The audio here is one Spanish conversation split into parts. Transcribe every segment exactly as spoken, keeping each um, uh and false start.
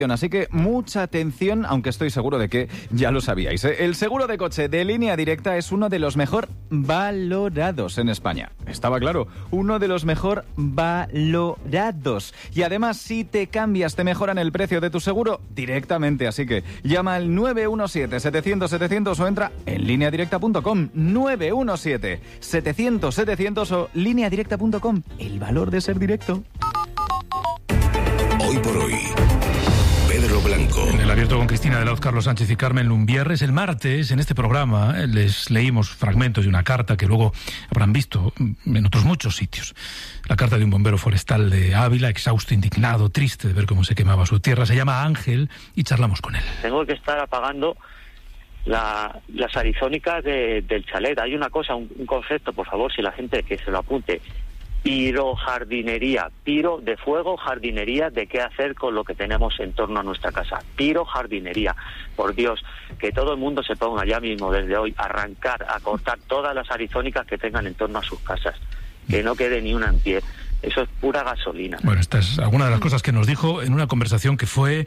Así que mucha atención, aunque estoy seguro de que ya lo sabíais, ¿eh? El seguro de coche de Línea Directa es uno de los mejor valorados en España. Estaba claro, uno de los mejor valorados. Y además, si te cambias, te mejoran el precio de tu seguro directamente. Así que llama al nueve uno siete, setecientos, setecientos o entra en línea directa punto com. nueve uno siete, setecientos, setecientos o línea directa punto com. El valor de ser directo. Hoy por hoy, Pedro Blanco. En el abierto con Cristina de la Hoz, Carlos Sánchez y Carmen Lumbierres. El martes, en este programa, les leímos fragmentos de una carta que luego habrán visto en otros muchos sitios. La carta de un bombero forestal de Ávila, exhausto, indignado, triste de ver cómo se quemaba su tierra. Se llama Ángel y charlamos con él. Tengo que estar apagando la, las arizónicas de, del chalet. Hay una cosa, un, un concepto, por favor, si la gente que se lo apunte. Pirojardinería, piro de fuego, jardinería de qué hacer con lo que tenemos en torno a nuestra casa. Pirojardinería, por Dios, que todo el mundo se ponga ya mismo desde hoy a arrancar, a cortar todas las arizónicas que tengan en torno a sus casas, que no quede ni una en pie. Eso es pura gasolina. Bueno, esta es alguna de las cosas que nos dijo en una conversación que fue,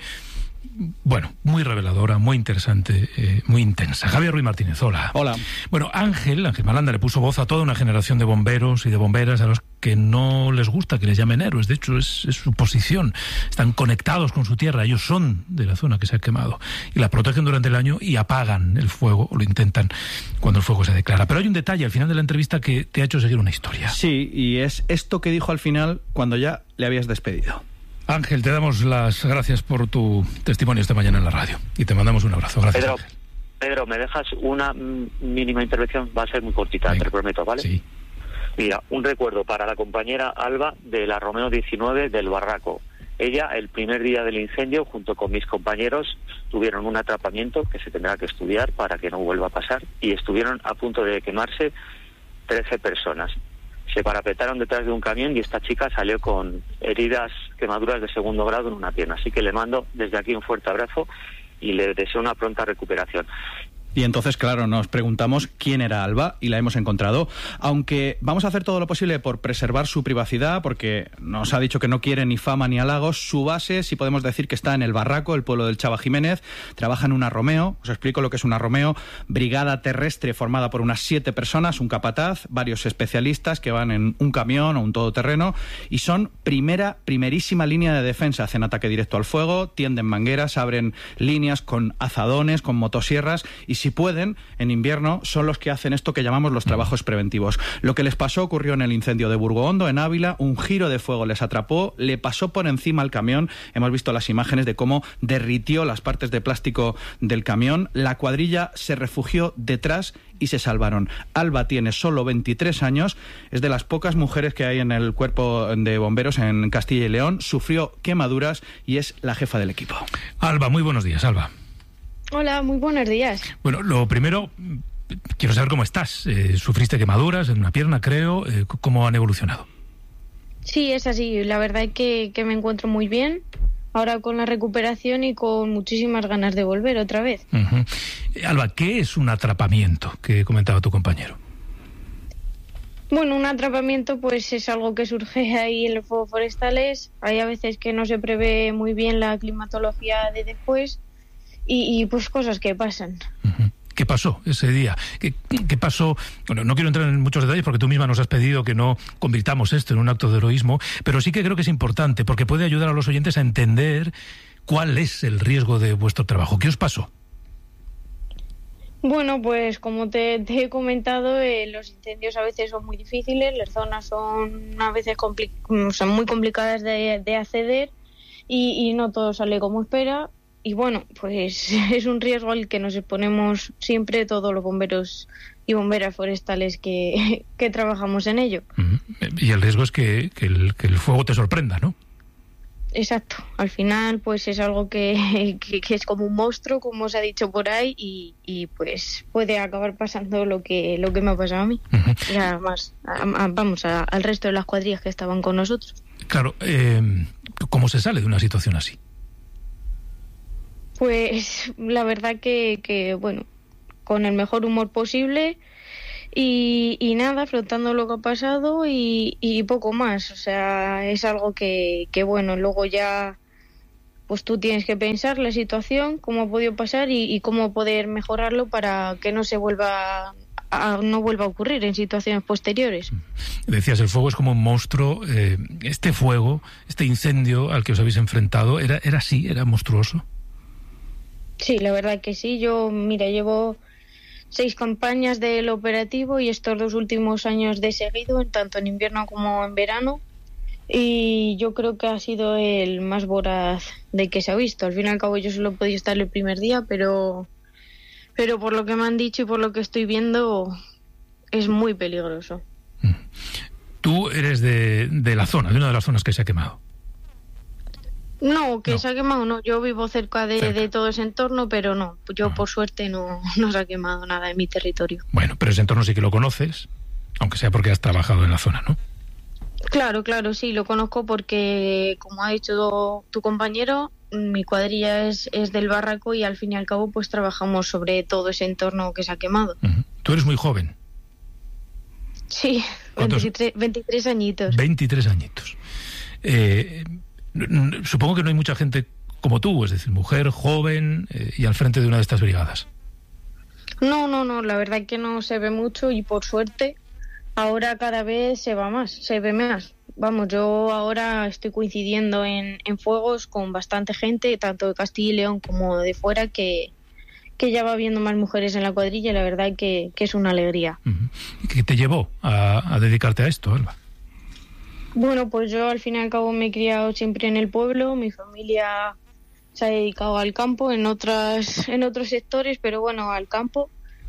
bueno, muy reveladora, muy interesante, eh, muy intensa. Javier Ruiz Martínez, hola. Hola. Bueno, Ángel, Ángel Malanda le puso voz a toda una generación de bomberos y de bomberas a los que no les gusta que les llamen héroes. De hecho, es, es su posición. Están conectados con su tierra. Ellos son de la zona que se ha quemado. Y la protegen durante el año y apagan el fuego, o lo intentan cuando el fuego se declara. Pero hay un detalle al final de la entrevista que te ha hecho seguir una historia. Sí, y es esto que dijo al final cuando ya le habías despedido. Ángel, te damos las gracias por tu testimonio esta mañana en la radio y te mandamos un abrazo. Gracias, Pedro, Ángel. Pedro, ¿me dejas una mínima intervención? Va a ser muy cortita, Venga. Te lo prometo, ¿vale? Sí. Mira, un recuerdo para la compañera Alba de la Romeo diecinueve del Barraco. Ella, el primer día del incendio, junto con mis compañeros, tuvieron un atrapamiento que se tendrá que estudiar para que no vuelva a pasar y estuvieron a punto de quemarse trece personas. Se parapetaron detrás de un camión y esta chica salió con heridas, quemaduras de segundo grado en una pierna. Así que le mando desde aquí un fuerte abrazo y le deseo una pronta recuperación. Y entonces, claro, nos preguntamos quién era Alba y la hemos encontrado, aunque vamos a hacer todo lo posible por preservar su privacidad, porque nos ha dicho que no quiere ni fama ni halagos. Su base, si podemos decir que está en el Barraco, el pueblo del Chava Jiménez. Trabaja en una Romeo, os explico lo que es una Romeo, brigada terrestre formada por unas siete personas, un capataz, varios especialistas que van en un camión o un todoterreno y son primera, primerísima línea de defensa. Hacen ataque directo al fuego, tienden mangueras, abren líneas con azadones, con motosierras y si pueden, en invierno, son los que hacen esto que llamamos los trabajos preventivos. Lo que les pasó ocurrió en el incendio de Burgohondo, en Ávila. Un giro de fuego les atrapó, le pasó por encima al camión. Hemos visto las imágenes de cómo derritió las partes de plástico del camión. La cuadrilla se refugió detrás y se salvaron. Alba tiene solo veintitrés años, es de las pocas mujeres que hay en el cuerpo de bomberos en Castilla y León. Sufrió quemaduras y es la jefa del equipo. Alba, muy buenos días, Alba. Hola, muy buenos días. Bueno, lo primero, quiero saber cómo estás. Eh, ¿Sufriste quemaduras en una pierna, creo? Eh, ¿Cómo han evolucionado? Sí, es así. La verdad es que, que me encuentro muy bien. Ahora con la recuperación y con muchísimas ganas de volver otra vez. Uh-huh. Eh, Alba, ¿qué es un atrapamiento que comentaba tu compañero? Bueno, un atrapamiento pues es algo que surge ahí en los fuegos forestales. Hay a veces que no se prevé muy bien la climatología de después. Y, y pues cosas que pasan. Uh-huh. ¿Qué pasó ese día? ¿Qué, ¿Qué pasó? Bueno, no quiero entrar en muchos detalles porque tú misma nos has pedido que no convirtamos esto en un acto de heroísmo, pero sí que creo que es importante porque puede ayudar a los oyentes a entender cuál es el riesgo de vuestro trabajo. ¿Qué os pasó? Bueno, pues como te, te he comentado, eh, los incendios a veces son muy difíciles, las zonas son a veces compli- son muy complicadas de, de acceder y, y no todo sale como espera. Y bueno, pues es un riesgo al que nos exponemos siempre todos los bomberos y bomberas forestales que, que trabajamos en ello. Uh-huh. Y el riesgo es que, que, el, que el fuego te sorprenda, ¿no? Exacto. Al final, pues es algo que, que, que es como un monstruo, como se ha dicho por ahí, y, y pues puede acabar pasando lo que lo que me ha pasado a mí. Uh-huh. Y además, a, a, vamos, a, al resto de las cuadrillas que estaban con nosotros. Claro. Eh, ¿Cómo se sale de una situación así? Pues la verdad que, que, bueno, con el mejor humor posible y, y nada, afrontando lo que ha pasado y, y poco más. O sea, es algo que, que, bueno, luego ya pues tú tienes que pensar la situación, cómo ha podido pasar y, y cómo poder mejorarlo para que no se vuelva a, no vuelva a ocurrir en situaciones posteriores. Decías, el fuego es como un monstruo. Eh, este fuego, este incendio al que os habéis enfrentado, ¿era, era así? ¿Era monstruoso? Sí, la verdad que sí. Yo, mira, llevo seis campañas del operativo y estos dos últimos años de seguido, tanto en invierno como en verano, y yo creo que ha sido el más voraz de que se ha visto. Al fin y al cabo yo solo he podido estar el primer día, pero pero por lo que me han dicho y por lo que estoy viendo es muy peligroso. Tú eres de, de la zona, de una de las zonas que se ha quemado. No, que No. se ha quemado, no. Yo vivo cerca de, Cerca. de todo ese entorno, pero no. Yo, Ah. por suerte, no, no se ha quemado nada en mi territorio. Bueno, pero ese entorno sí que lo conoces, aunque sea porque has trabajado en la zona, ¿no? Claro, claro, sí, lo conozco porque, como ha dicho tu compañero, mi cuadrilla es, es del Barraco y al fin y al cabo pues trabajamos sobre todo ese entorno que se ha quemado. Uh-huh. Tú eres muy joven, Sí, ¿Cuántos? veintitrés, veintitrés añitos. veintitrés añitos. Eh, n- n- supongo que no hay mucha gente como tú, es decir, mujer, joven eh, y al frente de una de estas brigadas. No, no, no, la verdad que no se ve mucho y por suerte ahora cada vez se va más, se ve más. Vamos, yo ahora estoy coincidiendo en, en fuegos con bastante gente, tanto de Castilla y León como de fuera, que, que ya va viendo más mujeres en la cuadrilla y la verdad que, que es una alegría. Uh-huh. ¿Qué te llevó a, a dedicarte a esto, Alba? Bueno, pues yo al fin y al cabo me he criado siempre en el pueblo, mi familia se ha dedicado al campo en otras en otros sectores, pero bueno, al campo.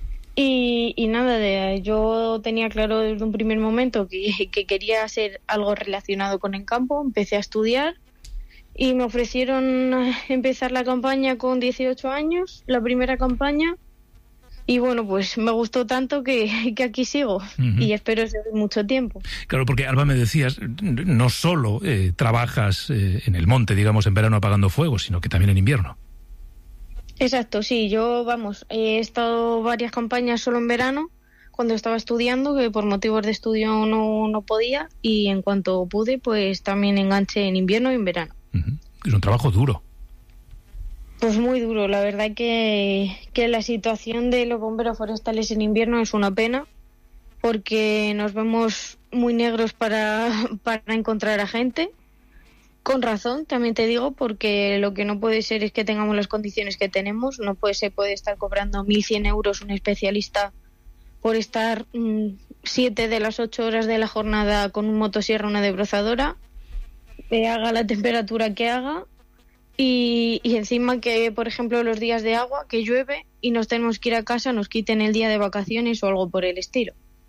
Y, y nada, de, yo tenía claro desde un primer momento que, que quería hacer algo relacionado con el campo, empecé a estudiar y me ofrecieron empezar la campaña con dieciocho años, la primera campaña, y bueno, pues me gustó tanto que, que aquí sigo. Uh-huh. Y espero seguir mucho tiempo. Claro, porque Alba, me decías, no solo eh, trabajas eh, en el monte, digamos, en verano apagando fuegos, sino que también en invierno. Exacto, sí, yo, vamos, he estado varias campañas solo en verano, cuando estaba estudiando, que por motivos de estudio no, no podía, y en cuanto pude, pues también enganché en invierno y en verano. Uh-huh. Es un trabajo duro. Pues muy duro, la verdad que, que la situación de los bomberos forestales en invierno es una pena, porque nos vemos muy negros para, para encontrar a gente. Con razón, también te digo, porque lo que no puede ser es que tengamos las condiciones que tenemos. No puede ser, puede estar cobrando mil cien euros un especialista por estar mmm, siete de las ocho horas de la jornada con un motosierra, una desbrozadora, que haga la temperatura que haga y, y encima que, por ejemplo, los días de agua, que llueve y nos tenemos que ir a casa, nos quiten el día de vacaciones o algo por el estilo.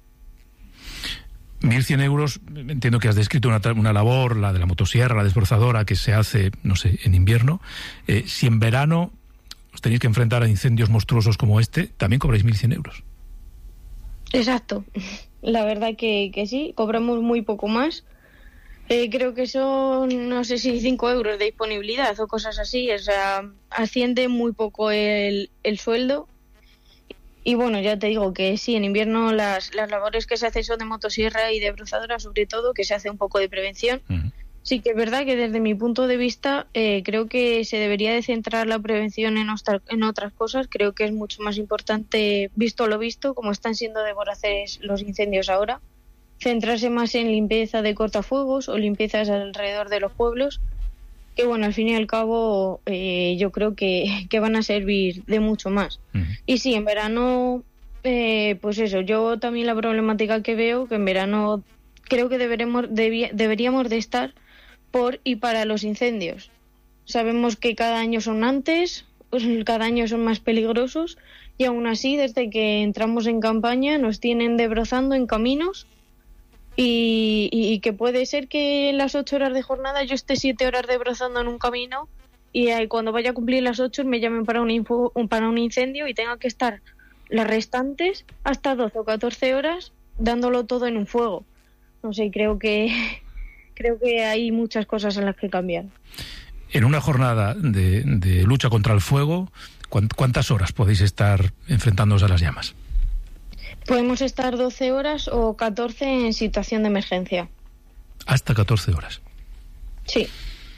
mil cien euros, entiendo que has descrito una, una labor, la de la motosierra, la desbrozadora, que se hace, no sé, en invierno. Eh, si en verano os tenéis que enfrentar a incendios monstruosos como este, también cobráis mil cien euros. Exacto. La verdad que, que sí, cobramos muy poco más. Eh, creo que son, no sé si cinco euros de disponibilidad o cosas así. O sea, asciende muy poco el, el sueldo. Y bueno, ya te digo que sí, en invierno las, las labores que se hacen son de motosierra y de brozadora, sobre todo, que se hace un poco de prevención. Uh-huh. Sí que es verdad que desde mi punto de vista eh, creo que se debería de centrar la prevención en, ostra, en otras cosas. Creo que es mucho más importante, visto lo visto, como están siendo de voraces los incendios ahora, centrarse más en limpieza de cortafuegos o limpiezas alrededor de los pueblos, que bueno, al fin y al cabo eh, yo creo que, que van a servir de mucho más. Uh-huh. Y sí, en verano, eh, pues eso, yo también la problemática que veo, que en verano creo que deberemos, debí, deberíamos de estar por y para los incendios. Sabemos que cada año son antes, pues cada año son más peligrosos, y aún así, desde que entramos en campaña, nos tienen debrozando en caminos. Y, y, y que puede ser que en las ocho horas de jornada yo esté siete horas desbrozando en un camino y eh, cuando vaya a cumplir las ocho me llamen para un, info, para un incendio y tenga que estar las restantes hasta doce o catorce horas dándolo todo en un fuego. No sé, creo que creo que hay muchas cosas en las que cambiar. En una jornada de, de lucha contra el fuego, ¿cuántas horas podéis estar enfrentándoos a las llamas? Podemos estar doce horas o catorce en situación de emergencia. Hasta catorce horas. Sí.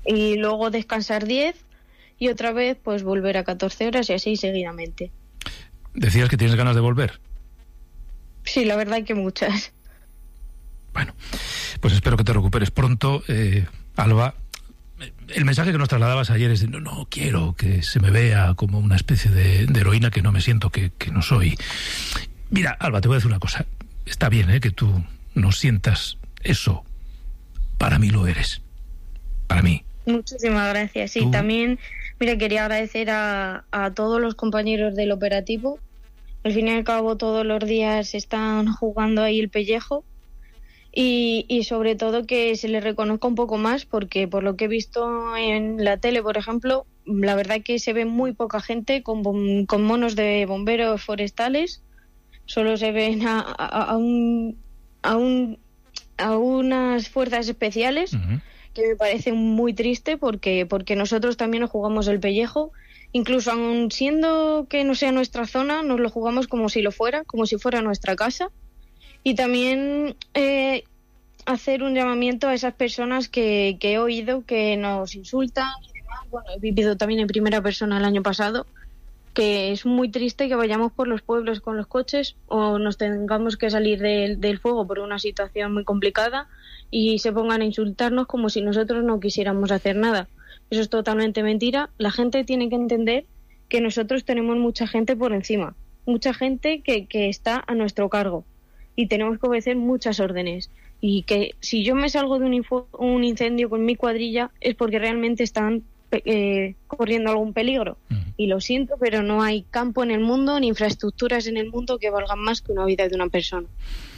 y luego descansar diez y otra vez pues volver a catorce horas y así seguidamente. ¿Decías que tienes ganas de volver? Sí, la verdad que muchas. Bueno, pues espero que te recuperes pronto, eh, Alba. El mensaje que nos trasladabas ayer es de no, no quiero que se me vea como una especie de, de heroína que no me siento, que, que no soy. Mira, Alba, te voy a decir una cosa. Está bien, ¿eh?, que tú no sientas eso. Para mí lo eres. Para mí. Muchísimas gracias. Sí, ¿tú? También, mira, quería agradecer a, a todos los compañeros del operativo. Al fin y al cabo, todos los días están jugando ahí el pellejo. Y, y sobre todo que se les reconozca un poco más, porque por lo que he visto en la tele, por ejemplo, la verdad que se ve muy poca gente con, bom, con monos de bomberos forestales. Solo se ven a, a, a, un, a, un, a unas fuerzas especiales, uh-huh. que me parece muy triste porque, porque nosotros también nos jugamos el pellejo. Incluso aun siendo que no sea nuestra zona, nos lo jugamos como si lo fuera, como si fuera nuestra casa. Y también eh, hacer un llamamiento a esas personas que, que he oído que nos insultan y demás. Bueno, he vivido también en primera persona el año pasado, que es muy triste que vayamos por los pueblos con los coches o nos tengamos que salir del, del fuego por una situación muy complicada y se pongan a insultarnos como si nosotros no quisiéramos hacer nada. Eso es totalmente mentira. La gente tiene que entender que nosotros tenemos mucha gente por encima, mucha gente que, que está a nuestro cargo. Y tenemos que obedecer muchas órdenes. Y que si yo me salgo de un, info, un incendio con mi cuadrilla es porque realmente están eh, corriendo algún peligro. Uh-huh. Y lo siento, pero no hay campo en el mundo ni infraestructuras en el mundo que valgan más que una vida de una persona.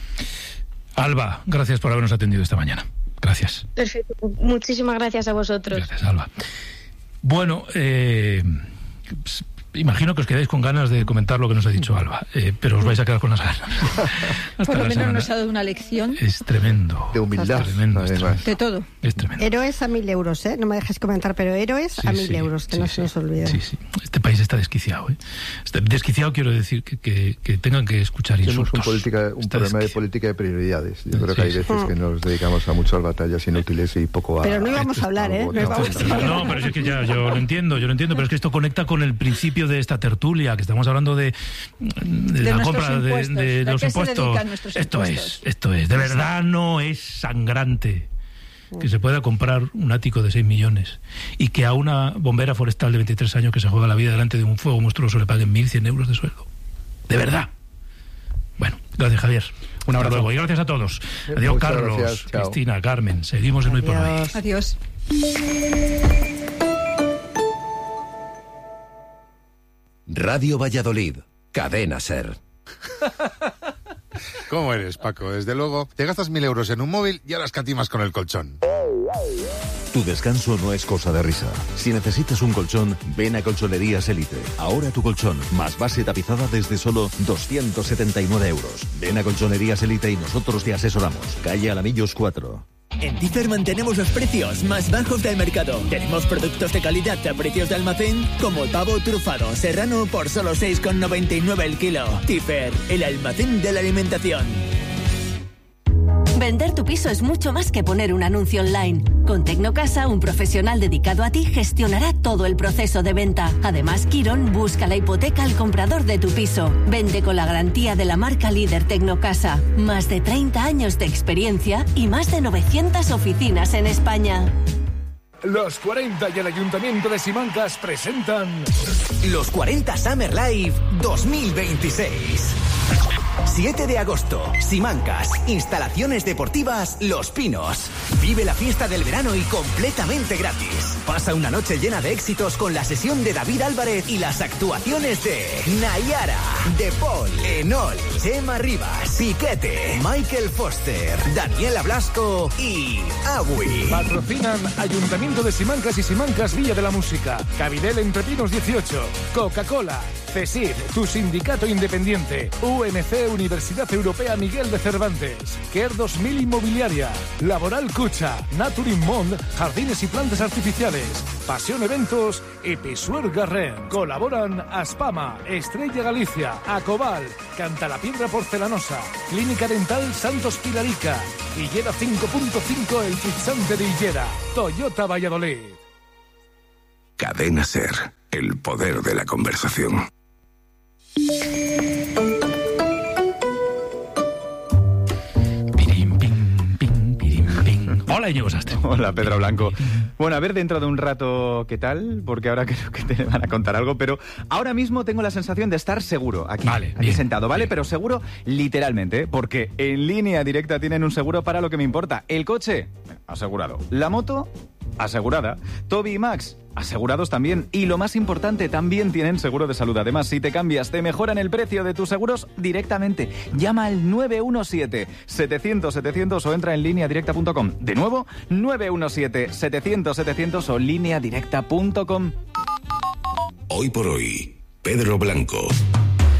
Alba, gracias por habernos atendido esta mañana. Gracias. Perfecto. Muchísimas gracias a vosotros. Gracias, Alba. Bueno, eh... imagino que os quedáis con ganas de comentar lo que nos ha dicho Alba, eh, pero os vais a quedar con las ganas. Por lo menos semana. Nos ha dado una lección. Es tremendo. De humildad. Es tremendo, es tremendo. De todo. Es tremendo. Héroes a mil euros, ¿eh? No me dejes comentar, pero héroes sí, a mil sí, euros, que sí, no sí. se nos olvide. Sí, sí. Este país está desquiciado, ¿eh? Está desquiciado, quiero decir, que, que, que tengan que escuchar insultos. Tenemos un, política, un problema de política de prioridades. Yo creo sí, que hay veces sí. que nos dedicamos a muchas batallas inútiles y poco a... Pero no íbamos a hablar, ¿eh? No, vamos a hablar. No, pero es que ya, yo lo entiendo, yo lo entiendo, pero es que esto conecta con el principio de esta tertulia, que estamos hablando de, de, de la compra de, de, de los impuestos. Esto impuestos? es, esto es. De verdad no es sangrante que se pueda comprar un ático de seis millones y que a una bombera forestal de veintitrés años que se juega la vida delante de un fuego monstruoso le paguen mil cien euros de sueldo. De verdad. Bueno, gracias, Javier. Un abrazo. Hasta luego. Y gracias a todos. Adiós, Muchas Carlos, gracias. Cristina, Carmen. Seguimos en Hoy por Hoy. Adiós. Radio Valladolid, Cadena SER. ¿Cómo eres, Paco? Desde luego, te gastas mil euros en un móvil y ahora escatimas con el colchón. Tu descanso no es cosa de risa. Si necesitas un colchón, ven a Colchonerías Elite. Ahora tu colchón, más base tapizada desde solo doscientos setenta y nueve euros. Ven a Colchonerías Elite y nosotros te asesoramos. Calle Alamillos cuatro. En Tifer mantenemos los precios más bajos del mercado. Tenemos productos de calidad a precios de almacén, como el pavo trufado serrano por solo seis con noventa y nueve el kilo. Tifer, el almacén de la alimentación. Vender tu piso es mucho más que poner un anuncio online. Con Tecnocasa, un profesional dedicado a ti gestionará todo el proceso de venta. Además, Quirón busca la hipoteca al comprador de tu piso. Vende con la garantía de la marca líder Tecnocasa. Más de treinta años de experiencia y más de novecientas oficinas en España. Los cuarenta y el Ayuntamiento de Simancas presentan Los cuarenta Summer Live dos mil veintiséis. siete de agosto, Simancas, instalaciones deportivas Los Pinos. Vive la fiesta del verano y completamente gratis. Pasa una noche llena de éxitos con la sesión de David Álvarez y las actuaciones de Nayara, De Paul, Enol, Gemma Rivas, Piquete, Michael Foster, Daniela Blasco y Agui. Patrocinan Ayuntamiento de Simancas y Simancas Villa de la Música, Cabidel Entre Pinos dieciocho, Coca-Cola, CESID, tu sindicato independiente. U M C, Universidad Europea Miguel de Cervantes. Care dos mil Inmobiliaria. Laboral Cucha. Naturin Mond, Jardines y Plantas Artificiales. Pasión Eventos y Pisuer Garren. Colaboran Aspama, Estrella Galicia, Acobal, Cantalapiedra Porcelanosa, Clínica Dental Santos Pilarica, Hillera cinco punto cinco, El Fixante de Hillera, Toyota Valladolid. Cadena SER, el poder de la conversación. Hola, Íñigo Sastre. Hola, Pedro Blanco. Bueno, a ver dentro de un rato qué tal, porque ahora creo que te van a contar algo, pero ahora mismo tengo la sensación de estar seguro aquí, vale, aquí bien, sentado, ¿vale? bien. Pero seguro literalmente, ¿eh? Porque en Línea Directa tienen un seguro para lo que me importa. El coche, asegurado. La moto, asegurada. Toby y Max, asegurados también. Y lo más importante, también tienen seguro de salud. Además, si te cambias, te mejoran el precio de tus seguros directamente. Llama al nueve uno siete, setecientos, setecientos o entra en línea directa punto com. De nuevo, nueve uno siete, setecientos, setecientos o línea directa punto com. Hoy por hoy, Pedro Blanco.